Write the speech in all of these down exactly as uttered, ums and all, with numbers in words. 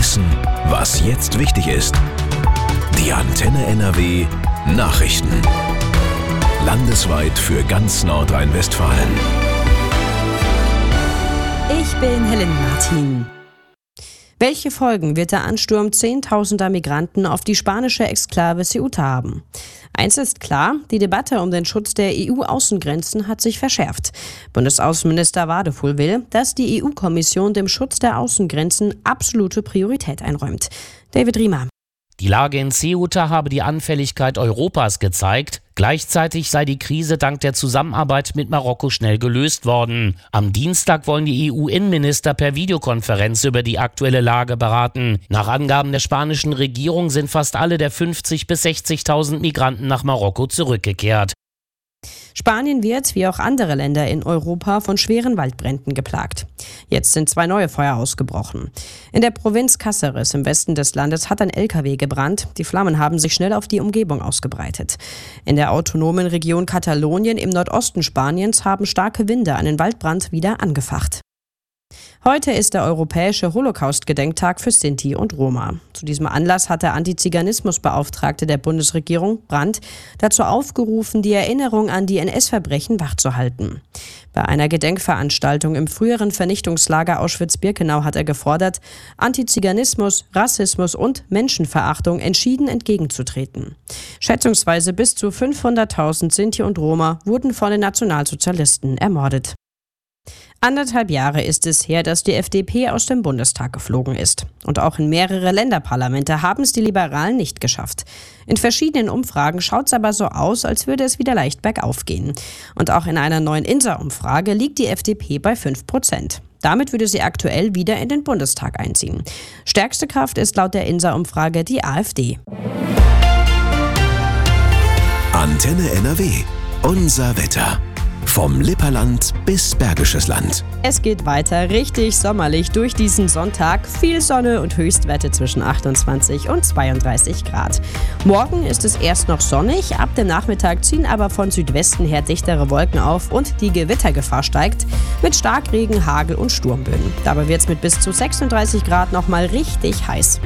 Wissen, was jetzt wichtig ist. Die Antenne N R W Nachrichten. Landesweit für ganz Nordrhein-Westfalen. Ich bin Helen Martin. Welche Folgen wird der Ansturm zehntausender Migranten auf die spanische Exklave Ceuta haben? Eins ist klar, die Debatte um den Schutz der E U-Außengrenzen hat sich verschärft. Bundesaußenminister Wadefuhl will, dass die E U-Kommission dem Schutz der Außengrenzen absolute Priorität einräumt. David Riemer. Die Lage in Ceuta habe die Anfälligkeit Europas gezeigt. Gleichzeitig sei die Krise dank der Zusammenarbeit mit Marokko schnell gelöst worden. Am Dienstag wollen die E U-Innenminister per Videokonferenz über die aktuelle Lage beraten. Nach Angaben der spanischen Regierung sind fast alle der fünfzigtausend bis sechzigtausend Migranten nach Marokko zurückgekehrt. Spanien wird, wie auch andere Länder in Europa, von schweren Waldbränden geplagt. Jetzt sind zwei neue Feuer ausgebrochen. In der Provinz Cáceres im Westen des Landes hat ein L K W gebrannt. Die Flammen haben sich schnell auf die Umgebung ausgebreitet. In der autonomen Region Katalonien im Nordosten Spaniens haben starke Winde einen Waldbrand wieder angefacht. Heute ist der europäische Holocaust-Gedenktag für Sinti und Roma. Zu diesem Anlass hat der Antiziganismusbeauftragte der Bundesregierung, Brandt, dazu aufgerufen, die Erinnerung an die N S-Verbrechen wachzuhalten. Bei einer Gedenkveranstaltung im früheren Vernichtungslager Auschwitz-Birkenau hat er gefordert, Antiziganismus, Rassismus und Menschenverachtung entschieden entgegenzutreten. Schätzungsweise bis zu fünfhunderttausend Sinti und Roma wurden von den Nationalsozialisten ermordet. Anderthalb Jahre ist es her, dass die F D P aus dem Bundestag geflogen ist. Und auch in mehrere Länderparlamente haben es die Liberalen nicht geschafft. In verschiedenen Umfragen schaut es aber so aus, als würde es wieder leicht bergauf gehen. Und auch in einer neuen I N S A-Umfrage liegt die F D P bei fünf Prozent. Damit würde sie aktuell wieder in den Bundestag einziehen. Stärkste Kraft ist laut der I N S A-Umfrage die AfD. Antenne N R W. Unser Wetter. Vom Lipperland bis Bergisches Land. Es geht weiter richtig sommerlich durch diesen Sonntag. Viel Sonne und Höchstwerte zwischen achtundzwanzig und zweiunddreißig Grad. Morgen ist es erst noch sonnig, ab dem Nachmittag ziehen aber von Südwesten her dichtere Wolken auf und die Gewittergefahr steigt mit Starkregen, Hagel und Sturmböen. Dabei wird es mit bis zu sechsunddreißig Grad nochmal richtig heiß.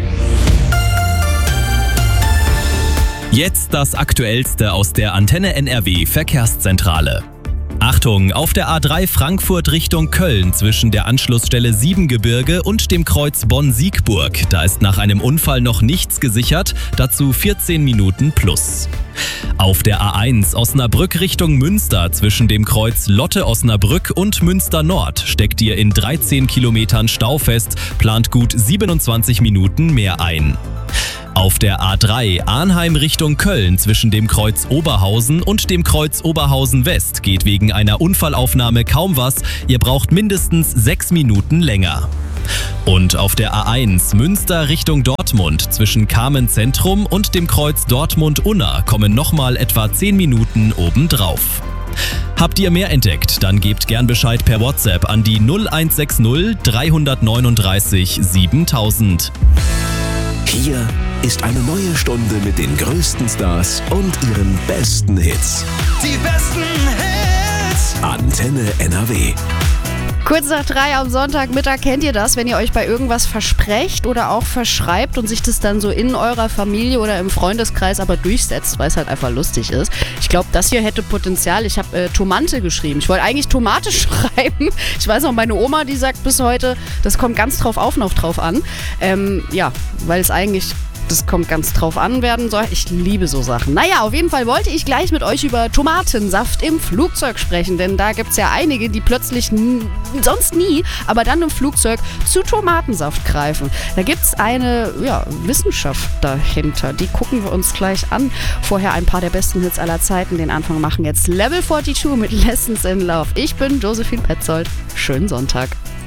Jetzt das Aktuellste aus der Antenne N R W Verkehrszentrale. Achtung, auf der A drei Frankfurt Richtung Köln zwischen der Anschlussstelle Siebengebirge und dem Kreuz Bonn-Siegburg. Da ist nach einem Unfall noch nichts gesichert, dazu vierzehn Minuten plus. Auf der A eins Osnabrück Richtung Münster zwischen dem Kreuz Lotte-Osnabrück und Münster Nord steckt ihr in dreizehn Kilometern Stau fest, plant gut siebenundzwanzig Minuten mehr ein. Auf der A drei Arnheim Richtung Köln zwischen dem Kreuz Oberhausen und dem Kreuz Oberhausen West geht wegen einer Unfallaufnahme kaum was. Ihr braucht mindestens sechs Minuten länger. Und auf der A eins Münster Richtung Dortmund zwischen Kamen Zentrum und dem Kreuz Dortmund-Unna kommen nochmal etwa zehn Minuten obendrauf. Habt ihr mehr entdeckt? Dann gebt gern Bescheid per WhatsApp an die null eins sechs null drei neun drei siebentausend. Hier ist eine neue Stunde mit den größten Stars und ihren besten Hits. Die besten Hits. Antenne N R W. Kurz nach drei am Sonntagmittag kennt ihr das, wenn ihr euch bei irgendwas versprecht oder auch verschreibt und sich das dann so in eurer Familie oder im Freundeskreis aber durchsetzt, weil es halt einfach lustig ist. Ich glaube, das hier hätte Potenzial. Ich habe äh, Tomante geschrieben. Ich wollte eigentlich Tomate schreiben. Ich weiß noch, meine Oma, die sagt bis heute, das kommt ganz drauf auf noch drauf an. Ähm, ja, weil es eigentlich... Das kommt ganz drauf an werden soll. Ich liebe so Sachen. Naja, auf jeden Fall wollte ich gleich mit euch über Tomatensaft im Flugzeug sprechen, denn da gibt es ja einige, die plötzlich n- sonst nie, aber dann im Flugzeug zu Tomatensaft greifen. Da gibt es eine ja, Wissenschaft dahinter. Die gucken wir uns gleich an. Vorher ein paar der besten Hits aller Zeiten. Den Anfang machen jetzt Level zweiundvierzig mit Lessons in Love. Ich bin Josephine Petzold. Schönen Sonntag.